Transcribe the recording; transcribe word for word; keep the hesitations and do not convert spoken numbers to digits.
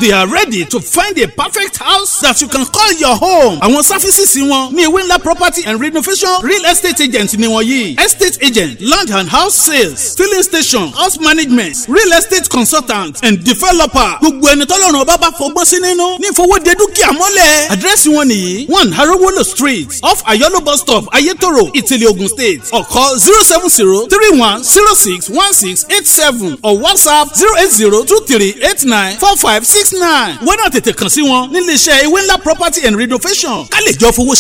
They are ready to find a perfect house that you can call your home. Àwọn sáfísìsì wọn ní Ewé Ńlá Property and Renovation Real Estate Agent ni wọ́n yìí. Estate agent, land and house sales, filling station, house management, real estate consultant and developer. Gbogbo ẹni tọ́lọ́run ọba bá fọgbọ́n sí nínú ní ìfowóde dúkìá mọ́lẹ̀. Àdírẹ́sì wọn nìyí one Harowolo street off Ayolo bus stop Ayetoro Ìtìlẹ̀ Ogun State. Or call zero seven zero three one zero six one six eight seven or WhatsApp zero eight zero two three eight nine four five six nine. Wọ́n náà tètè kàn sí wọn nílé iṣẹ́ Ewé Ńlá Property and Renovation ká lè jọ fowó